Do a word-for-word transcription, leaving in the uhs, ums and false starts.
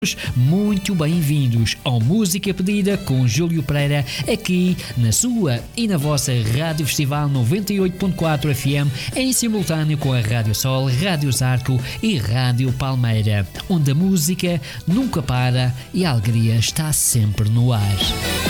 Muito bem-vindos ao Música Pedida com Júlio Pereira, aqui na sua e na vossa Rádio Festival noventa e oito ponto quatro F M, em simultâneo com a Rádio Sol, Rádio Zarco e Rádio Palmeira, onde a música nunca para e a alegria está sempre no ar.